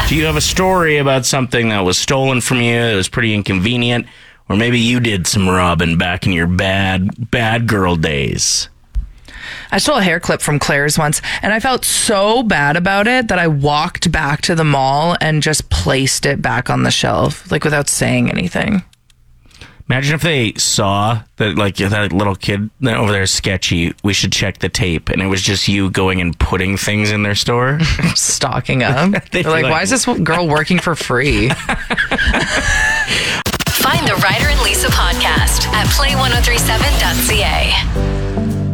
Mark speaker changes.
Speaker 1: Do you have a story about something that was stolen from you that was pretty inconvenient? Or maybe you did some robbing back in your bad girl days?
Speaker 2: I stole a hair clip from Claire's once, and I felt so bad about it that I walked back to the mall and just placed it back on the shelf, like without saying anything.
Speaker 1: Imagine if they saw that, like, that little kid over there is sketchy, we should check the tape, and it was just you going and putting things in their store.
Speaker 2: Stocking up. They're like, why is this girl working for free?
Speaker 3: Find the Ryder and Lisa podcast at play1037.ca.